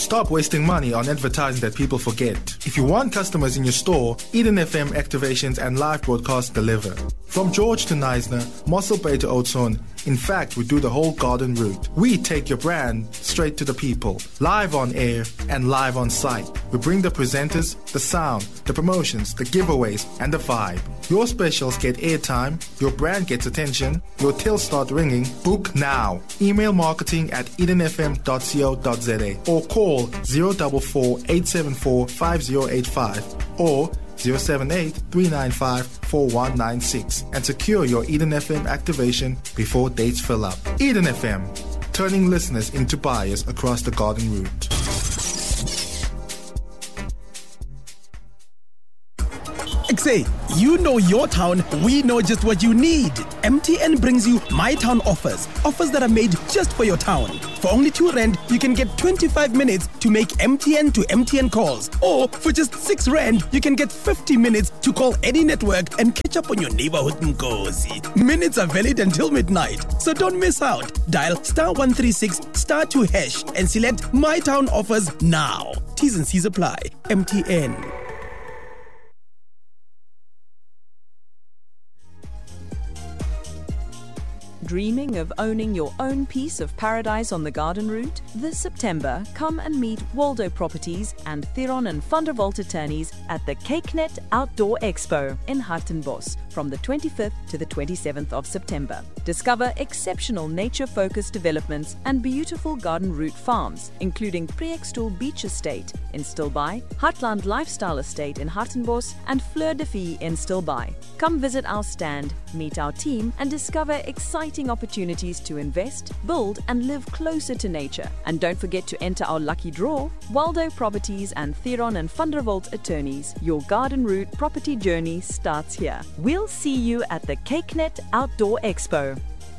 Stop wasting money on advertising that people forget. If you want customers in your store, Eden FM activations and live broadcasts deliver. From George to Neisner, Mossel Bay to Oudtshoorn, in fact, we do the whole garden route. We take your brand straight to the people, live on air and live on site. We bring the presenters, the sound, the promotions, the giveaways, and the vibe. Your specials get airtime, your brand gets attention, your tills start ringing. Book now. Email marketing at edenfm.co.za or call 044 874 5085 or 078-395-4196 and secure your Eden FM activation before dates fill up. Eden FM, turning listeners into buyers across the garden route. Say, you know your town, we know just what you need. MTN brings you My Town offers. Offers that are made just for your town. For only R2, you can get 25 minutes to make MTN to MTN calls. Or for just R6, you can get 50 minutes to call any network and catch up on your neighborhood Nkosi. Minutes are valid until midnight, so don't miss out. Dial *136 *2# and select My Town offers now. T's and C's apply. MTN. Dreaming of owning your own piece of paradise on the garden route? This September, come and meet Waldo Properties and Theron and Van der Walt attorneys at the CakeNet Outdoor Expo in Hartenbos from the 25th to the 27th of September. Discover exceptional nature-focused developments and beautiful garden route farms, including Preekstoel Beach Estate in Stilbaai, Hartland Lifestyle Estate in Hartenbos, and Fleur de Vie in Stilbaai. Come visit our stand, meet our team, and discover exciting opportunities to invest, build, and live closer to nature. And don't forget to enter our lucky draw. Waldo Properties and Theron and Van der Walt attorneys. Your garden route property journey starts here. We'll see you at the CakeNet Outdoor Expo.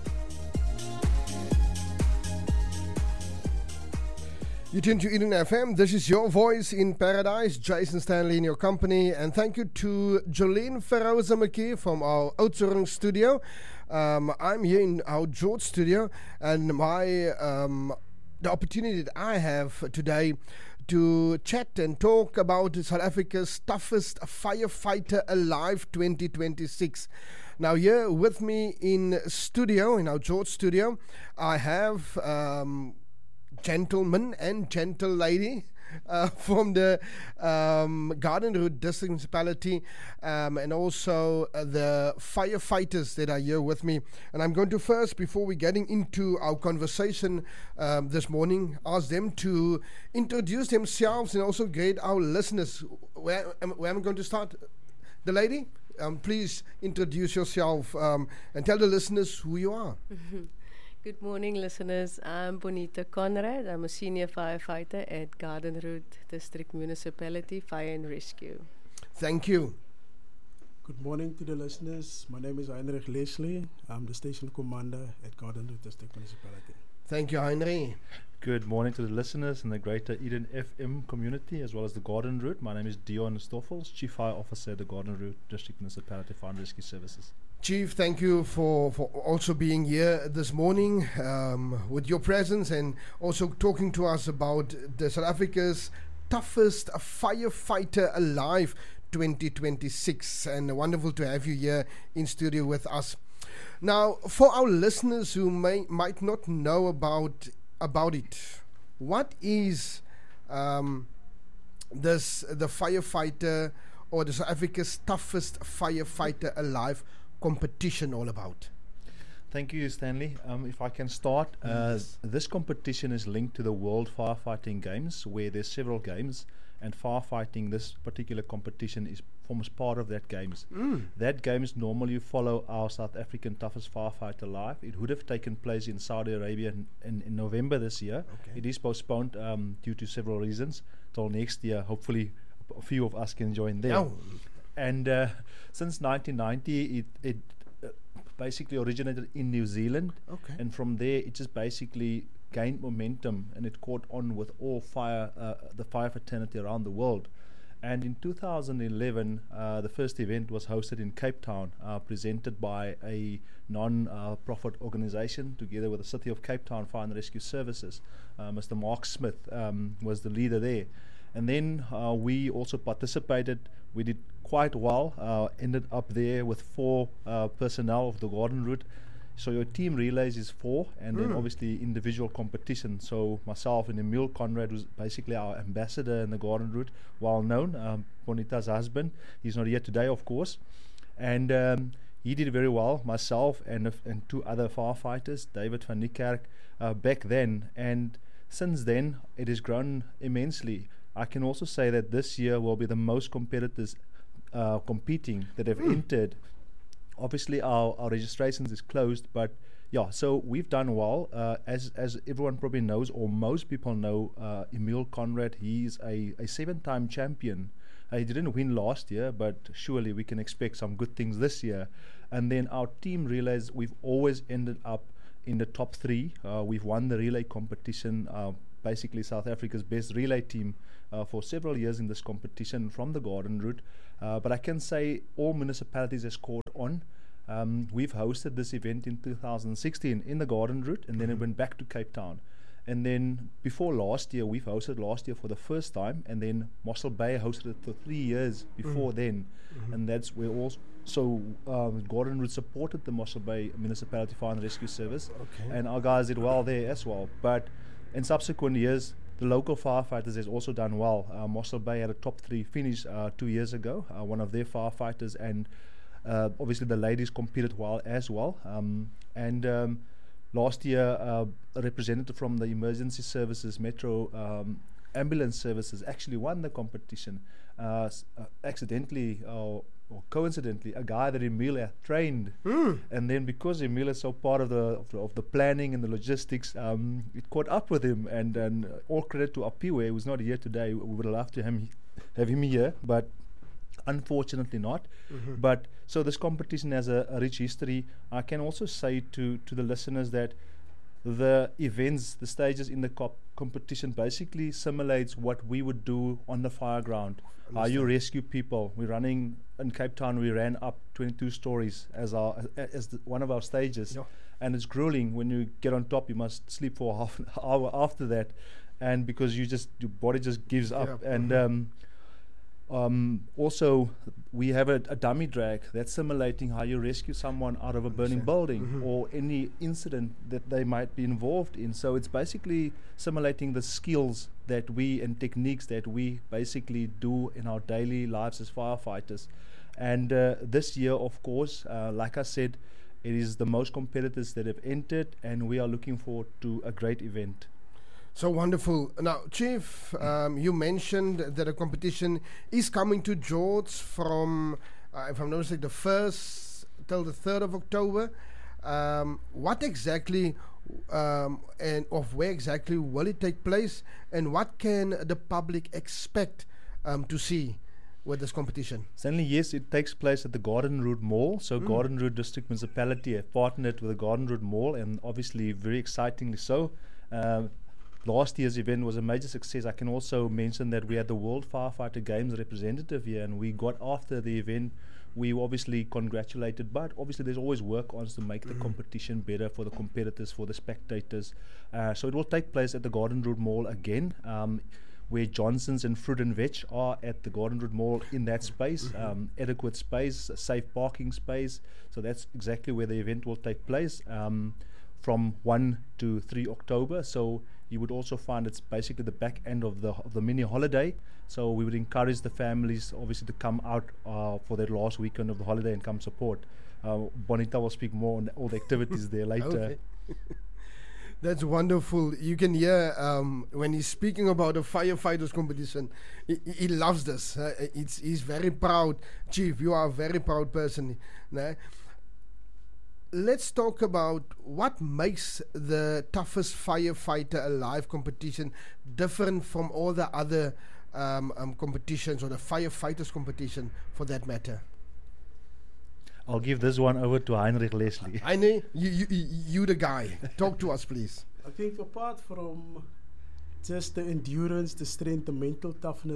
You tune to Eden FM. This is your voice in paradise. Jason Stanley in your company. And thank you to Jolene Ferroza-McKee from our Oudtshoorn studio. I'm here in our George studio. And the opportunity that I have today to chat and talk about South Africa's toughest firefighter alive 2026. Now here with me in studio, in our George studio, I have gentleman and gentle lady from the Garden Route District Municipality and also the firefighters that are here with me. And I'm going to first, before we getting into our conversation this morning, ask them to introduce themselves and also greet our listeners. Where am I going to start? The lady? Please introduce yourself and tell the listeners who you are. Good morning, listeners. I'm Bonita Conrad. I'm a senior firefighter at Garden Route District Municipality Fire and Rescue. Thank you. Good morning to the listeners. My name is Heinrich Leslie. I'm the station commander at Garden Route District Municipality. Thank you, Heinrich. Good morning to the listeners in the greater Eden FM community as well as the Garden Route. My name is Dion Stoffels, Chief Fire Officer at the Garden Route District Municipality Fire and Rescue Services. Chief, thank you for also being here this morning with your presence and also talking to us about the South Africa's toughest firefighter alive 2026. And wonderful to have you here in studio with us. Now, for our listeners who might not know about it, what is the firefighter or the South Africa's toughest firefighter alive competition all about? Thank you, Stanley. If I can start, this competition is linked to the World Firefighting Games, where there's several games, and firefighting, this particular competition, forms part of that games. That games normally follow our South African toughest firefighter alive. It would have taken place in Saudi Arabia in November this year. Okay. It is postponed due to several reasons till next year. Hopefully, a few of us can join there. Oh. And since 1990, it basically originated in New Zealand. Okay. And from there, it just basically gained momentum, and it caught on with all the fire fraternity around the world. And in 2011, the first event was hosted in Cape Town, presented by a non-profit organization together with the City of Cape Town Fire and Rescue Services. Mr. Mark Smith was the leader there. And then we also participated. We did quite well, ended up there with 4 personnel of the Garden Route. So your team relays is 4, and then obviously individual competition. So myself and Emil Conrad was basically our ambassador in the Garden Route, well known, Bonita's husband. He's not here today, of course. And he did very well, myself and 2 other firefighters, David van Niekerk, back then. And since then, it has grown immensely. I can also say that this year will be the most competitors competing that have entered. Obviously, our registrations is closed, but yeah, so we've done well. As everyone probably knows, or most people know, Emil Conrad, he's a 7-time champion. He didn't win last year, but surely we can expect some good things this year. And then our team relays, we've always ended up in the top 3. We've won the relay competition, basically South Africa's best relay team for several years in this competition from the Garden Route. But I can say all municipalities have scored on. We've hosted this event in 2016 in the Garden Route, and then it went back to Cape Town. And then before last year, we've hosted last year for the first time, and then Mossel Bay hosted it for 3 years before then. And that's where also Garden Route supported the Mossel Bay Municipality Fire and Rescue Service, and our guys did well there as well. But in subsequent years, the local firefighters has also done well. Mossel Bay had a top 3 finish 2 years ago, one of their firefighters, and obviously the ladies competed well as well. Last year, a representative from the emergency services, Metro ambulance services, actually won the competition. Accidentally or coincidentally, a guy that Emil had trained, and then because Emil is so part of the planning and the logistics, it caught up with him. And all credit to Apiwe, who's not here today. We would love to have him here, but unfortunately not. But so this competition has a rich history. I can also say to the listeners that the events, the stages in the competition basically simulates what we would do on the fire ground. You rescue people. We're running in Cape Town. We ran up 22 stories as one of our stages, and it's grueling. When you get on top, you must sleep for half an hour after that, and because your body just gives up. And also, we have a dummy drag that's simulating how you rescue someone out of a burning building or any incident that they might be involved in. So it's basically simulating the skills that we and techniques that we basically do in our daily lives as firefighters. And this year, of course, like I said, it is the most competitors that have entered, and we are looking forward to a great event. So wonderful. Now, Chief, you mentioned that a competition is coming to George from, if I'm not mistaken, the 1st till the 3rd of October. What exactly and of where exactly will it take place, and what can the public expect to see with this competition? Certainly, yes, it takes place at the Garden Route Mall. So Garden Route District Municipality have partnered with the Garden Route Mall, and obviously very excitingly so. Last year's event was a major success. I can also mention that we had the World Firefighter Games representative here, and we got after the event. We obviously congratulated, but obviously there's always work on to make the competition better for the competitors, for the spectators. So it will take place at the Garden Route Mall again, where Johnson's and Fruit and Veg are at the Garden Route Mall in that space, adequate space, safe parking space. So that's exactly where the event will take place from 1 to 3 October. So you would also find it's basically the back end of the mini holiday. So we would encourage the families obviously to come out for their last weekend of the holiday and come support. Bonita will speak more on all the activities there later. That's wonderful. You can hear when he's speaking about the firefighters competition, he loves this. He's very proud. Chief, you are a very proud person. Let's talk about what makes the Toughest Firefighter Alive competition different from all the other competitions, or the firefighters competition for that matter. I'll give this one over to Heinrich Leslie. Heinrich, you the guy. Talk to us, please. I think apart from just the endurance, the strength, the mental toughness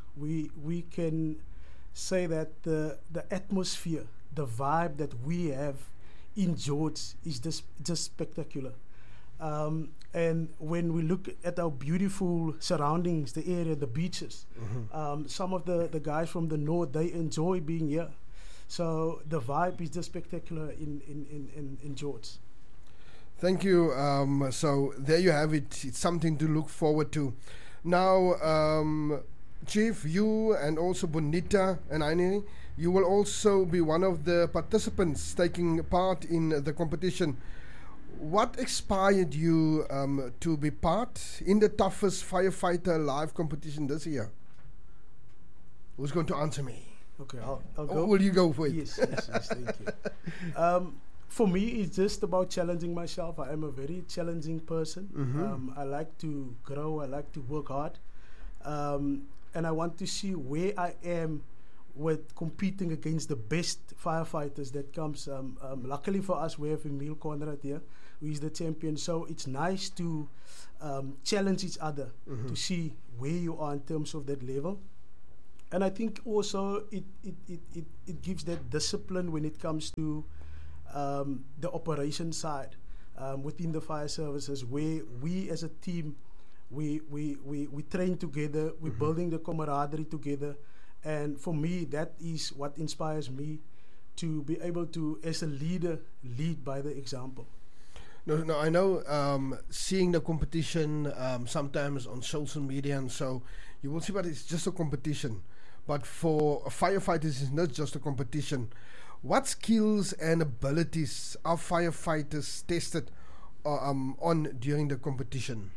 we can say that the atmosphere, the vibe that we have in George is just spectacular. And when we look at our beautiful surroundings, the area, the beaches, some of the guys from the north, they enjoy being here. So the vibe is just spectacular in George. Thank you. So there you have it. It's something to look forward to. Now, Chief, you and also Bonita and Ainiri, you will also be one of the participants taking part in the competition. What inspired you to be part in the toughest firefighter live competition this year? Who's going to answer me? Okay, I'll Or go. will you go for it? Yes, thank you. For me, it's just about challenging myself. I am a very challenging person. I like to grow. I like to work hard. And I want to see where I am with competing against the best firefighters that comes. Luckily for us, we have Emil Conrad here, who is the champion. So it's nice to challenge each other to see where you are in terms of that level. And I think also it gives that discipline when it comes to the operation side within the fire services, where we as a team, we train together, we're building the camaraderie together. And for me, that is what inspires me to be able to, as a leader, lead by the example. No, I know seeing the competition sometimes on social media and so, you will see, but it's just a competition. But for firefighters, it's not just a competition. What skills and abilities are firefighters tested on during the competition?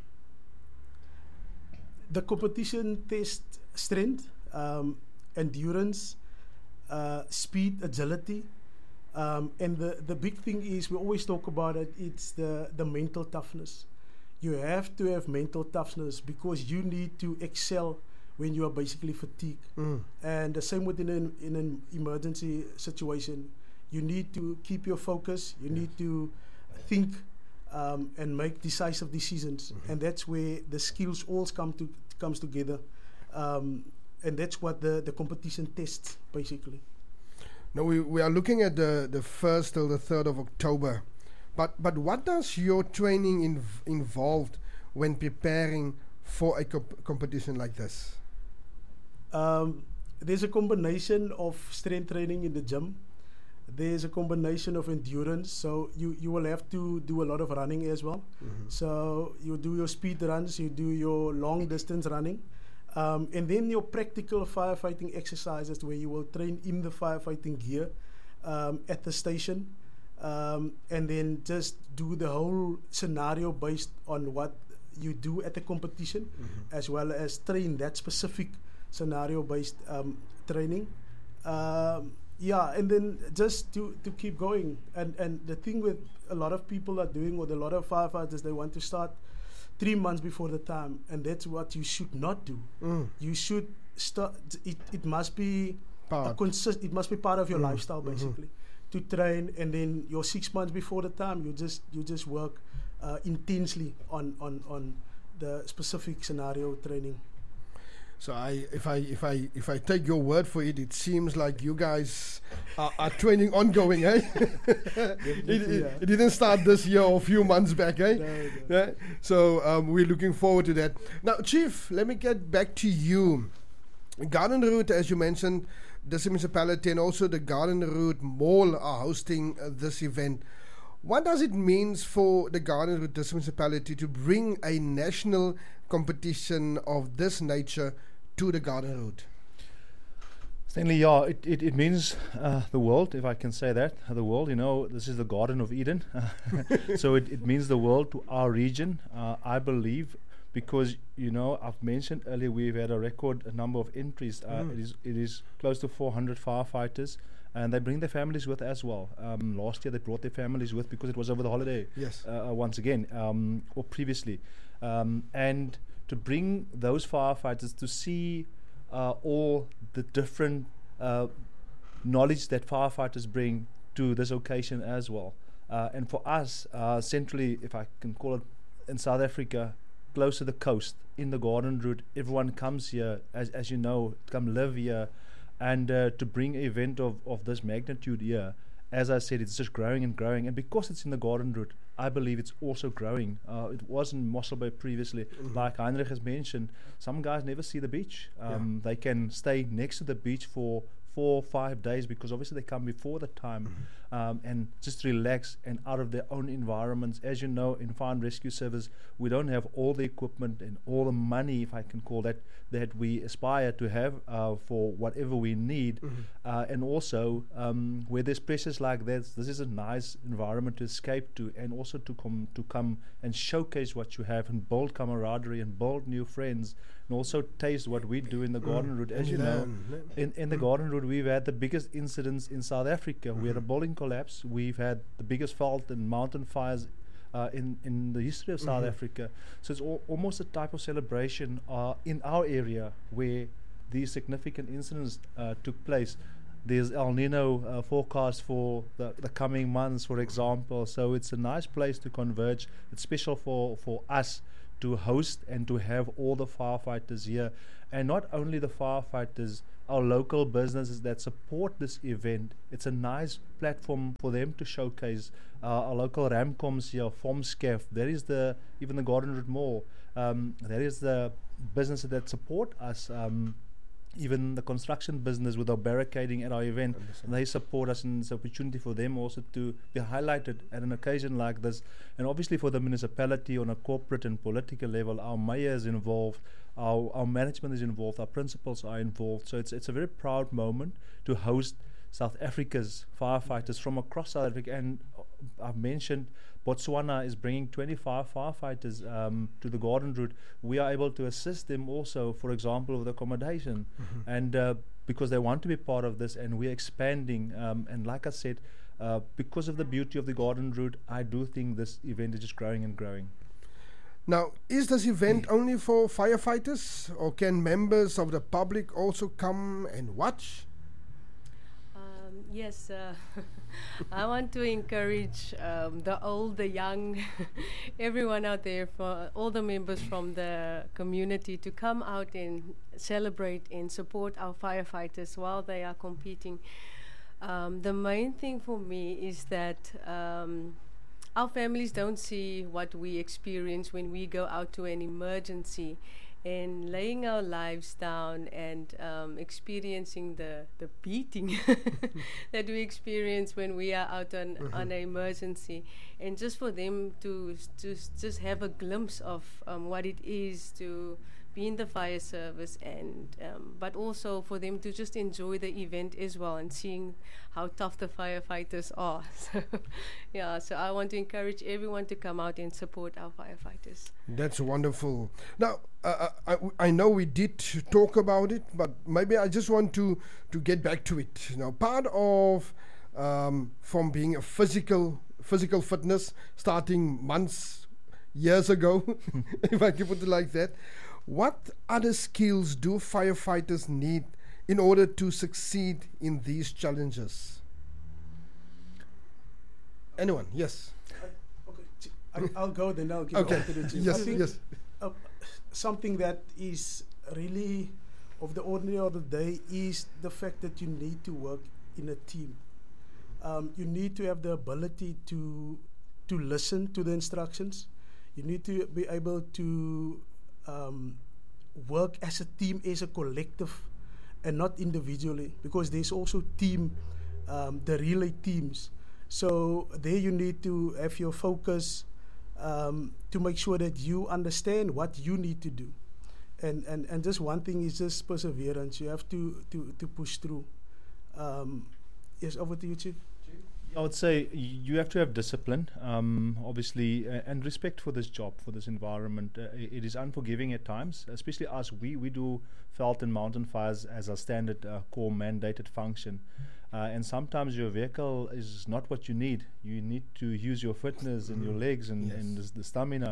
The competition tests strength, endurance, speed, agility. And the big thing is, we always talk about it, it's the mental toughness. You have to have mental toughness because you need to excel when you are basically fatigued. And the same within an emergency situation. You need to keep your focus, you need to think and make decisive decisions. And that's where the skills all comes together. And that's what the competition tests, basically. Now we are looking at the 1st till the 3rd of October. But what does your training involved when preparing for a competition like this? There's a combination of strength training in the gym. There's a combination of endurance. So you will have to do a lot of running as well. So you do your speed runs, you do your long distance running. And then your practical firefighting exercises where you will train in the firefighting gear at the station. And then just do the whole scenario based on what you do at the competition, as well as train that specific scenario-based training. And then just to keep going. And the thing with a lot of people are doing, or a lot of firefighters, they want to start 3 months before the time, and that's what you should not do. You should start. It must be it must be part of your lifestyle, basically, to train. And then your 6 months before the time, you just work intensely on the specific scenario training. So if I take your word for it, it seems like you guys are training ongoing, eh? It didn't start this year or a few months back, eh? No. Yeah? So we're looking forward to that. Now, Chief, let me get back to you. Garden Route, as you mentioned, this municipality and also the Garden Route Mall are hosting this event. What does it mean for the Garden Route municipality to bring a national competition of this nature to the Garden Route? Stanley, yeah, it means the world, if I can say that. The world, this is the Garden of Eden. So it means the world to our region, I believe, because, I've mentioned earlier we've had a record number of entries. It is close to 400 firefighters. And they bring their families with as well. Last year they brought their families with because it was over the holiday. Yes. Once again, or previously. And to bring those firefighters to see all the different knowledge that firefighters bring to this occasion as well. And for us, centrally, if I can call it, in South Africa, close to the coast in the Garden Route. Everyone comes here, as you know, come live here, and to bring an event of this magnitude here, as I said, it's just growing and growing. And because it's in the Garden Route, I believe it's also growing. It was in Mossel Bay previously. Like Heinrich has mentioned, some guys never see the beach. They can stay next to the beach for 4 or 5 days, because obviously they come before the time, and just relax and out of their own environments. As you know, in Fire and Rescue Service, we don't have all the equipment and all the money, if I can call that we aspire to have for whatever we need. And also, where there's pressures like this is a nice environment to escape to, and also to come and showcase what you have and build camaraderie and build new friends, and also taste what we do in the Garden Route. As you know, in the Garden Route, we've had the biggest incidents in South Africa. We had a building collapse. We've had the biggest veld and mountain fires in the history of South Africa. So it's almost a type of celebration in our area where these significant incidents took place. There's El Nino forecast for the coming months, for example. So it's a nice place to converge. It's special for us to host and to have all the firefighters here. And not only the firefighters, our local businesses that support this event. It's a nice platform for them to showcase our local Ramcoms here, Fomscaf. There is even the Garden Route Mall. There is the businesses that support us. Even the construction business with our barricading at our event, and they support us, and it's an opportunity for them also to be highlighted at an occasion like this. And obviously for the municipality on a corporate and political level, our mayor is involved, our management is involved, our principals are involved. So it's a very proud moment to host South Africa's firefighters from across South Africa. And I've mentioned Botswana is bringing 25 firefighters to the Garden Route. We are able to assist them also, for example, with accommodation, and because they want to be part of this, and we're expanding. And like I said, because of the beauty of the Garden Route, I do think this event is just growing and growing. Now, is this event only for firefighters, or can members of the public also come and watch? Yes, I want to encourage the old, the young, everyone out there, for all the members from the community to come out and celebrate and support our firefighters while they are competing. The main thing for me is that our families don't see what we experience when we go out to an emergency, and laying our lives down and experiencing the beating that we experience when we are out on an emergency. And just for them to just have a glimpse of what it is to be in the fire service, and but also for them to just enjoy the event as well, and seeing how tough the firefighters are. So I want to encourage everyone to come out and support our firefighters. That's wonderful. Now, I know we did talk about it, but maybe I just want to get back to it. Now, part of from being a physical fitness, starting months, years ago, if I can put it like that, what other skills do firefighters need in order to succeed in these challenges? Anyone? Yes. I'll go, then I'll give it to the chief. Yes, I think yes. Something that is really of the ordinary of the day is the fact that you need to work in a team. You need to have the ability to listen to the instructions. You need to be able to work as a team, as a collective, and not individually, because there's also team, the relay teams. So there you need to have your focus to make sure that you understand what you need to do. And just one thing is just perseverance. You have to push through. Yes, over to you, Chief. I would say you have to have discipline, obviously, and respect for this job, for this environment. It is unforgiving at times, especially us. We do veld and mountain fires as a standard core mandated function. And sometimes your vehicle is not what you need. You need to use your fitness and your legs and the stamina.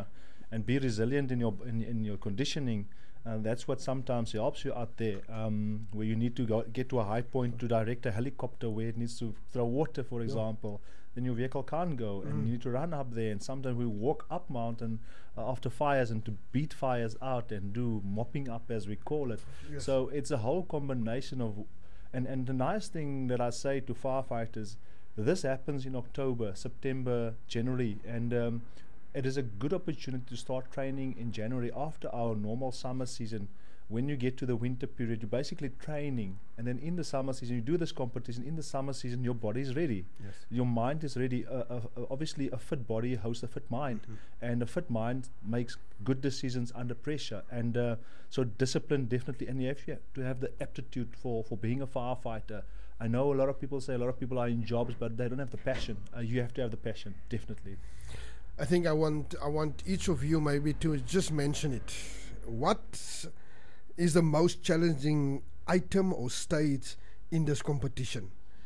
and be resilient in your conditioning. That's what sometimes helps you out there, where you need to get to a high point to direct a helicopter where it needs to throw water, for example. Then your vehicle can't go, and you need to run up there. And sometimes we walk up mountain after fires and to beat fires out and do mopping up, as we call it. Yes. So it's a whole combination of, and the nice thing that I say to firefighters, this happens in October, September, January, and it is a good opportunity to start training in January after our normal summer season. When you get to the winter period, you're basically training, and then in the summer season you do this competition. In the summer season your body is ready, your mind is ready. Obviously a fit body hosts a fit mind, and a fit mind makes good decisions under pressure, and so discipline definitely, and you have to have the aptitude for being a firefighter. I know a lot of people say a lot of people are in jobs but they don't have the passion. You have to have the passion, definitely. I think I want each of you maybe to just mention it. What is the most challenging item or stage in this competition?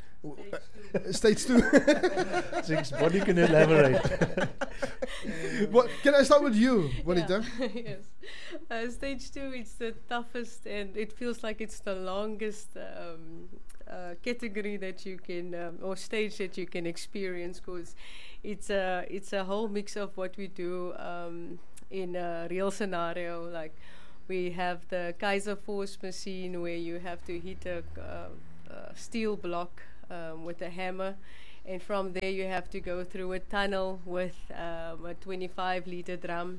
Stage 2. Six, what you can elaborate? What, can I start with you, Bonita? Yes. Stage 2, it's the toughest, and it feels like it's the longest category that you can, or stage that you can experience, because it's a whole mix of what we do in a real scenario. Like we have the Kaiser Force machine where you have to hit a steel block with a hammer, and from there you have to go through a tunnel with a 25-liter drum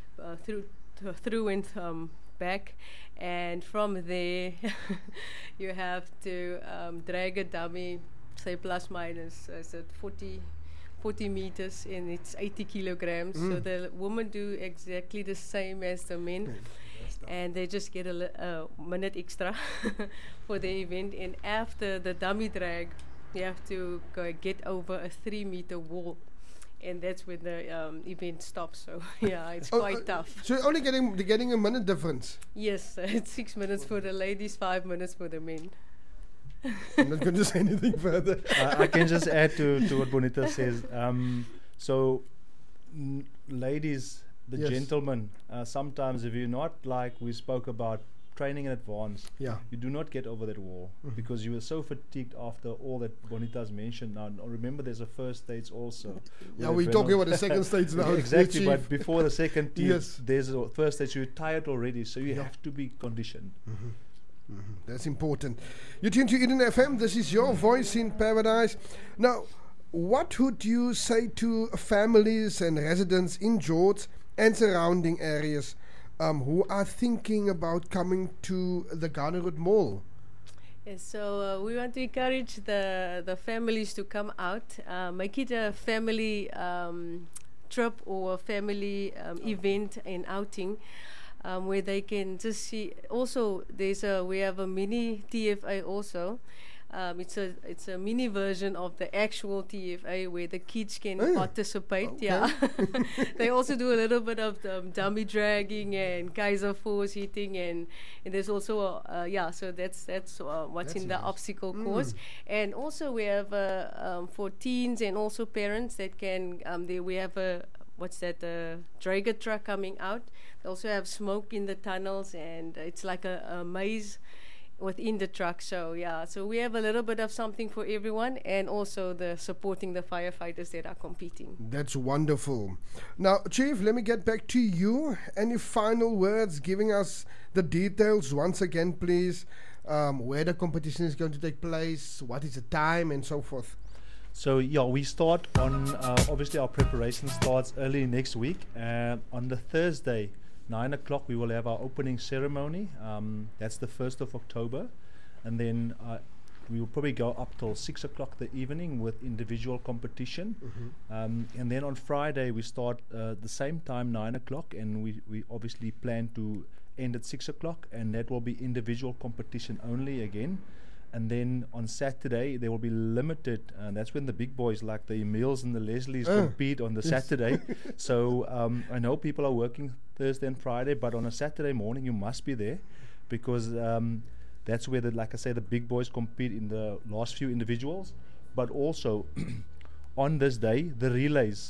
through and back, and from there you have to drag a dummy, say plus minus, is it 40 meters, and it's 80 kilograms. So the women do exactly the same as the men, and they just get a minute extra for the event. And after the dummy drag, you have to get over a 3-meter wall, and that's when the event stops. So yeah, it's quite tough. So you're only getting a minute difference? Yes, it's 6 minutes for the ladies, 5 minutes for the men. I'm not going to say anything further. I can just add to what Bonita says. So ladies, the gentlemen, sometimes if you're not, like we spoke about, training in advance, you do not get over that wall because you are so fatigued after all that Bonita's mentioned. Now remember, there's a first stage also. Yeah, we're talking about the second stage now. Exactly, but before the second there's a first stage. You're tired already, so you have to be conditioned. That's important. You tune to Eden FM. This is your voice in paradise. Now, what would you say to families and residents in George and surrounding areas who are thinking about coming to the Gardenwood Mall? Yes, so we want to encourage the families to come out, make it a family trip or a family event and outing, where they can just see. Also, we have a mini TFA also. It's a mini version of the actual TFA where the kids can participate. Okay. Yeah, they also do a little bit of dummy dragging and Kaiser Force hitting, and there's also so that's what's in the obstacle course. And also we have for teens and also parents that can. We have a dragger truck coming out. They also have smoke in the tunnels, and it's like a maze within the truck. So we have a little bit of something for everyone, and also supporting the firefighters that are competing. That's wonderful. Now, Chief, let me get back to you. Any final words, giving us the details once again, please, where the competition is going to take place, what is the time, and so forth. So we start on, obviously our preparation starts early next week. On the Thursday, 9 o'clock, we will have our opening ceremony. That's the 1st of October. And then we will probably go up till 6 o'clock the evening with individual competition. And then on Friday, we start the same time, 9 o'clock, and we obviously plan to end at 6 o'clock, and that will be individual competition only again. And then on Saturday, there will be limited, and that's when the big boys like the Emils and the Leslies compete on the Saturday. So I know people are working Thursday and Friday, but on a Saturday morning, you must be there, because that's where, like I say, the big boys compete in the last few individuals. But also, on this day, the relays.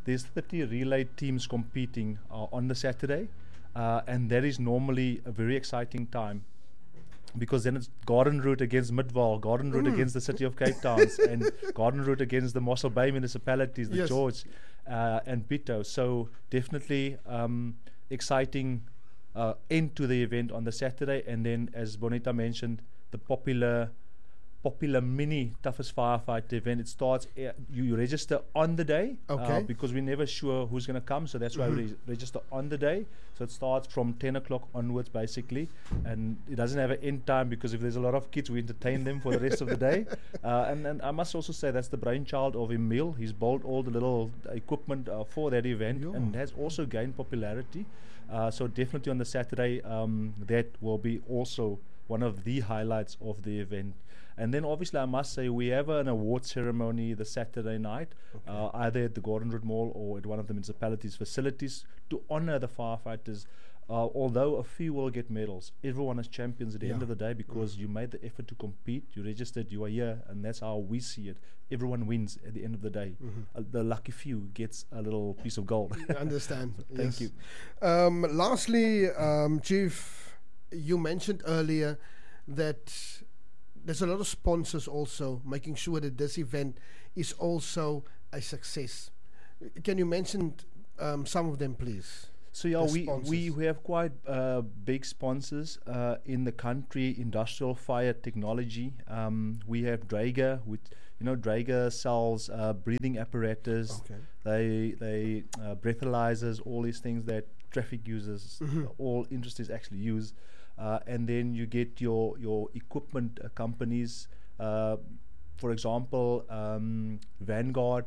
there's 30 relay teams competing on the Saturday, and that is normally a very exciting time, because then it's Garden Route against Midvaal, Garden Route against the City of Cape Town, and Garden Route against the Mossel Bay municipalities, the Yes. George and Pito. So definitely exciting end to the event on the Saturday. And then, as Bonita mentioned, the popular mini toughest firefight event. It starts, you register on the day, Okay. because we're never sure who's going to come, so that's why we register on the day. So it starts from 10 o'clock onwards basically, and it doesn't have an end time, because if there's a lot of kids, we entertain them for the rest of the day. And I must also say that's the brainchild of Emil. He's built all the little equipment for that event, and has also gained popularity. So definitely on the Saturday, that will be also one of the highlights of the event. And then obviously I must say we have an award ceremony the Saturday night, either at the Gordon Road Mall or at one of the municipalities' facilities, to honor the firefighters. Although a few will get medals, everyone is champions at the end of the day, because you made the effort to compete, you registered, you are here, and that's how we see it. Everyone wins at the end of the day. The lucky few gets a little piece of gold. I understand. Thank Yes. you. Lastly, Chief, you mentioned earlier that there's a lot of sponsors also making sure that this event is also a success. Can you mention some of them, please? So yeah, The we sponsors. have quite big sponsors in the country. Industrial Fire Technology. We have Draeger, which Draeger sells breathing apparatus. Okay. They breathalyzers, all these things that traffic users, all industries actually use. And then you get your equipment companies. For example, Vanguard.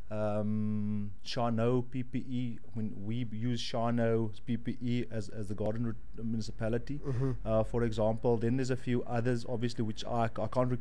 Charno PPE, when we use Charno PPE as the Garden Route municipality, for example. Then there's a few others, obviously, which I can't